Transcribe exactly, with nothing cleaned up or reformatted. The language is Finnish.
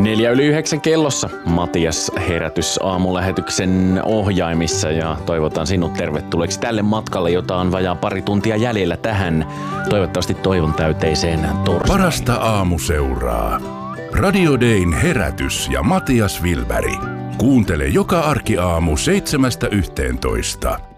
Neljä yli yhdeksän kellossa Matias herätys aamulähetyksen ohjaimissa ja toivotan sinut tervetulleeksi tälle matkalle, jota on vajaa pari tuntia jäljellä tähän toivottavasti toivon täyteiseen torstaihin. Parasta aamuseuraa. Radio Dayn herätys ja Matias Wilberg. Kuuntele joka arkiaamu seitsemästä yhteentoista.